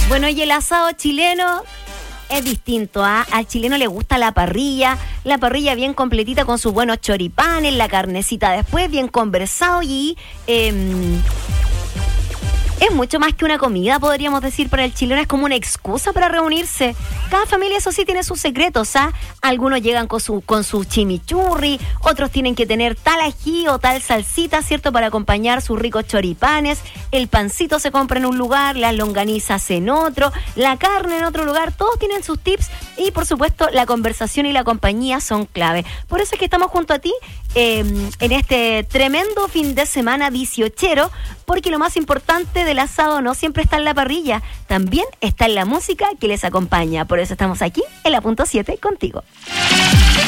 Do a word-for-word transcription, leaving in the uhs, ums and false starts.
Bueno, y el asado chileno es distinto, ¿ah? Al chileno le gusta la parrilla, la parrilla bien completita con sus buenos choripanes, la carnecita después, bien conversado y... Eh, es mucho más que una comida, podríamos decir, para el chileno. Es como una excusa para reunirse. Cada familia, eso sí, tiene sus secretos, ¿ah? Algunos llegan con su, con su chimichurri, otros tienen que tener tal ají o tal salsita, ¿cierto?, para acompañar sus ricos choripanes. El pancito se compra en un lugar, las longanizas en otro, la carne en otro lugar. Todos tienen sus tips y, por supuesto, la conversación y la compañía son clave. Por eso es que estamos junto a ti eh, en este tremendo fin de semana dieciochero, porque lo más importante del asado no siempre está en la parrilla, también está en la música que les acompaña. Por eso estamos aquí en la punto siete contigo.